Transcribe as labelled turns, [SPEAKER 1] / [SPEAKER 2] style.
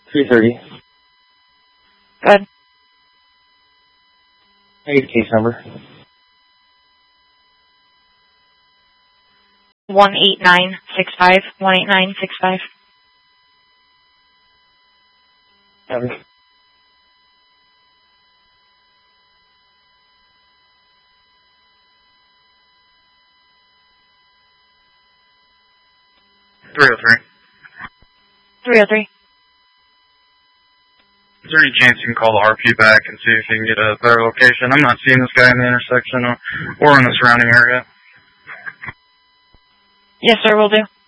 [SPEAKER 1] 330.
[SPEAKER 2] Good.
[SPEAKER 1] I need a case number.
[SPEAKER 2] 18965. 18965.
[SPEAKER 1] Copy.
[SPEAKER 3] .303.
[SPEAKER 2] 303.
[SPEAKER 3] Is there any chance you can call the RP back and see if you can get a better location? I'm not seeing this guy in the intersection or in the surrounding area.
[SPEAKER 2] Yes, sir, will do.